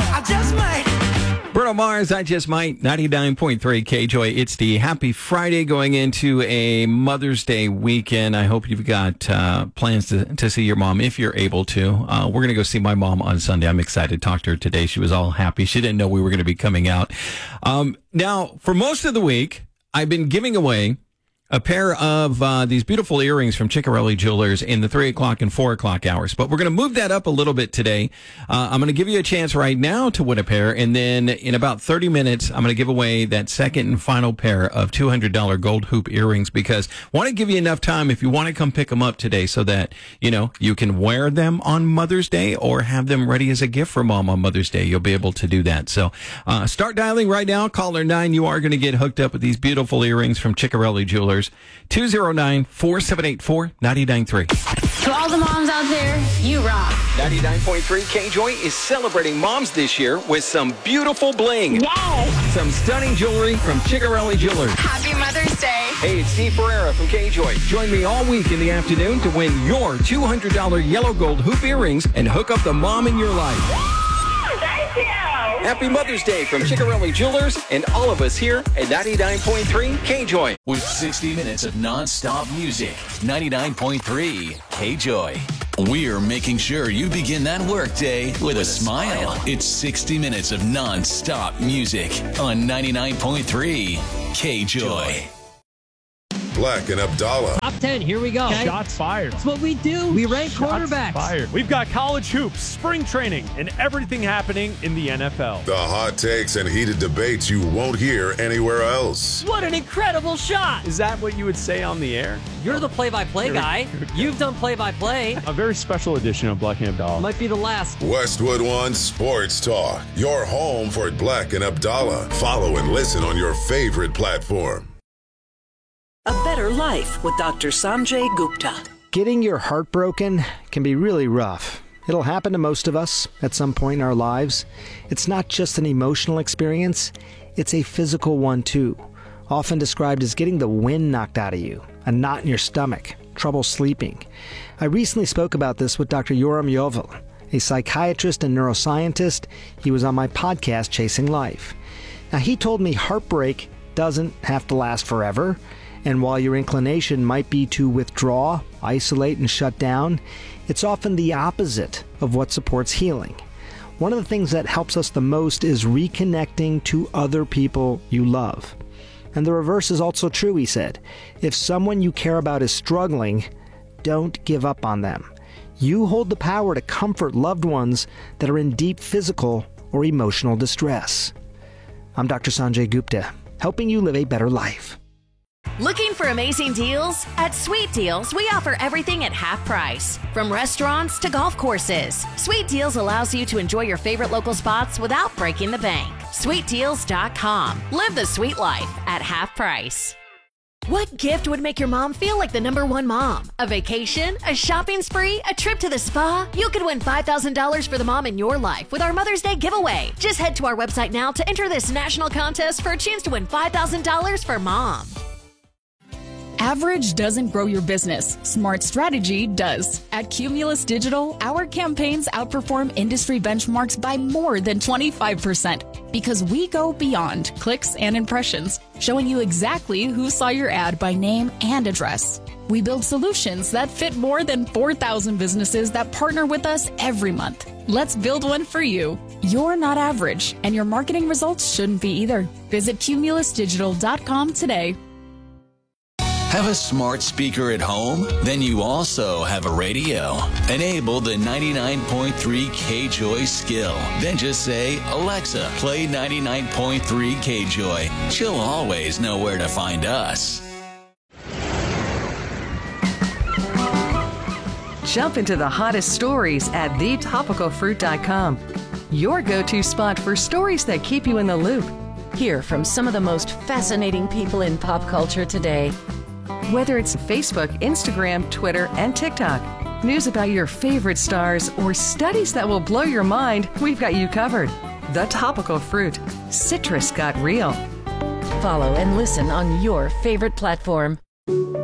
I just might. Bruno Mars, I Just Might, 99.3 K-Joy. It's the happy Friday going into a Mother's Day weekend. I hope you've got plans to see your mom if you're able to. We're going to go see my mom on Sunday. I'm excited to talk to her today. She was all happy. She didn't know we were going to be coming out. Now, for most of the week, I've been giving away a pair of these beautiful earrings from Ciccarelli Jewelers in the 3 o'clock and 4 o'clock hours. But we're going to move that up a little bit today. I'm going to give you a chance right now to win a pair. And then in about 30 minutes, I'm going to give away that second and final pair of $200 gold hoop earrings, because I want to give you enough time if you want to come pick them up today so that, you know, you can wear them on Mother's Day or have them ready as a gift for mom on Mother's Day. You'll be able to do that. So start dialing right now. Caller 9, you are going to get hooked up with these beautiful earrings from Ciccarelli Jewelers. 209-478-4993. To all the moms out there, you rock. 99.3 K-Joy is celebrating moms this year with some beautiful bling. Yes! Some stunning jewelry from Ciccarelli Jewelers. Happy Mother's Day. Hey, it's Steve Ferreira from K-Joy. Join me all week in the afternoon to win your $200 yellow gold hoop earrings and hook up the mom in your life. Thank you. Happy Mother's Day from Ciccarelli Jewelers and all of us here at 99.3 K-Joy. With 60 minutes of non-stop music, 99.3 K-Joy. We're making sure you begin that workday with a smile. It's 60 minutes of non-stop music on 99.3 K-Joy. Black and Abdallah. Top 10, here we go. Shots fired. That's what we do. We rank quarterbacks. Fired. We've got college hoops, spring training, and everything happening in the NFL. The hot takes and heated debates you won't hear anywhere else. What an incredible shot. Is that what you would say on the air? You're the play-by-play guy. You've done play-by-play. A very special edition of Black and Abdallah. Might be the last. Westwood One Sports Talk. Your home for Black and Abdallah. Follow and listen on your favorite platform. A Better Life with Dr. Sanjay Gupta. Getting your heart broken can be really rough. It'll happen to most of us at some point in our lives. It's not just an emotional experience, it's a physical one too. Often described as getting the wind knocked out of you, a knot in your stomach, trouble sleeping. I recently spoke about this with Dr. Yoram Yovel, a psychiatrist and neuroscientist. He was on my podcast, Chasing Life. Now, he told me heartbreak doesn't have to last forever. And while your inclination might be to withdraw, isolate, and shut down, it's often the opposite of what supports healing. One of the things that helps us the most is reconnecting to other people you love. And the reverse is also true, he said. If someone you care about is struggling, don't give up on them. You hold the power to comfort loved ones that are in deep physical or emotional distress. I'm Dr. Sanjay Gupta, helping you live a better life. Looking for amazing deals? At Sweet Deals, we offer everything at half price. From restaurants to golf courses, Sweet Deals allows you to enjoy your favorite local spots without breaking the bank. SweetDeals.com. Live the sweet life at half price. What gift would make your mom feel like the #1 mom? A vacation? A shopping spree? A trip to the spa? You could win $5,000 for the mom in your life with our Mother's Day giveaway. Just head to our website now to enter this national contest for a chance to win $5,000 for mom. Average doesn't grow your business. Smart strategy does. At Cumulus Digital, our campaigns outperform industry benchmarks by more than 25% because we go beyond clicks and impressions, showing you exactly who saw your ad by name and address. We build solutions that fit more than 4,000 businesses that partner with us every month. Let's build one for you. You're not average, and your marketing results shouldn't be either. Visit cumulusdigital.com today. Have a smart speaker at home? Then you also have a radio. Enable the 99.3 K-Joy skill. Then just say, Alexa, play 99.3 K-Joy. She'll always know where to find us. Jump into the hottest stories at thetopicalfruit.com. Your go-to spot for stories that keep you in the loop. Hear from some of the most fascinating people in pop culture today. Whether it's Facebook, Instagram, Twitter, and TikTok, news about your favorite stars, or studies that will blow your mind, we've got you covered. The Topical Fruit. Citrus got real. Follow and listen on your favorite platform.